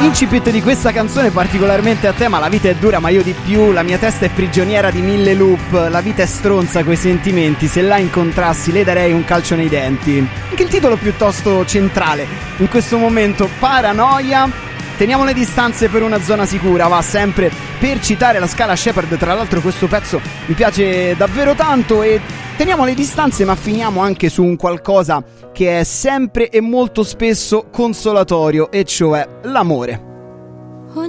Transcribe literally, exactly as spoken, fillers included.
Incipit di questa canzone particolarmente a tema: la vita è dura ma io di più, la mia testa è prigioniera di mille loop, la vita è stronza coi sentimenti, se la incontrassi le darei un calcio nei denti. Anche il titolo piuttosto centrale in questo momento, Paranoia. Teniamo le distanze per una zona sicura, va sempre per citare la Scala Shepard. Tra l'altro questo pezzo mi piace davvero tanto e teniamo le distanze, ma finiamo anche su un qualcosa che è sempre e molto spesso consolatorio, e cioè l'amore.